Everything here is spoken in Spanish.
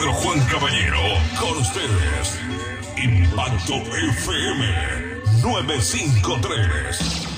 Pedro Juan Caballero, con ustedes. Impacto FM 953.